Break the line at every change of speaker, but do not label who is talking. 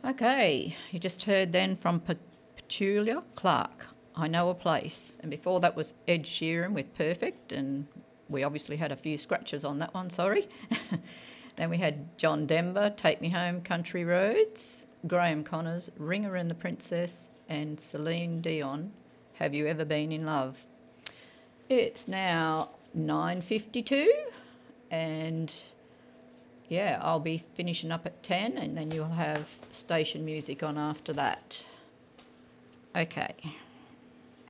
Okay, you just heard then from Petulia Clark, I Know a Place. And before that was Ed Sheeran with Perfect, and we obviously had a few scratches on that one, sorry. Then we had John Denver, Take Me Home, Country Roads, Graham Connors, Ringer and the Princess, and Celine Dion, Have You Ever Been in Love? It's now 9:52, and yeah, I'll be finishing up at 10, and then you'll have station music on after that. Okay.